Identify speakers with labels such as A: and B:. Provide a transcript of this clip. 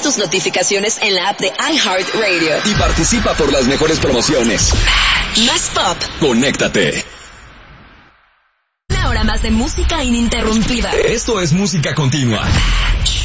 A: tus notificaciones en la app de iHeartRadio.
B: Y participa por las mejores promociones.
A: Más pop.
B: Conéctate.
A: Una hora más de música ininterrumpida.
B: Esto es música continua.